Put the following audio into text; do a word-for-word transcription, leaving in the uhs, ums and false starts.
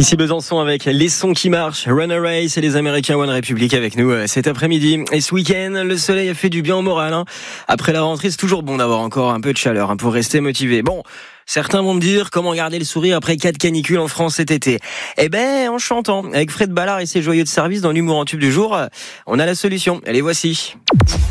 Ici Besançon avec les sons qui marchent, Runner Race et les Américains One Republic avec nous cet après-midi. Et ce week-end, le soleil a fait du bien au moral. Hein. Après la rentrée, c'est toujours bon d'avoir encore un peu de chaleur hein, pour rester motivé. Bon, certains vont me dire comment garder le sourire après quatre canicules en France cet été. Eh ben, en chantant. Avec Fred Ballard et ses joyeux de service dans l'humour en tube du jour, on a la solution. Et les voici.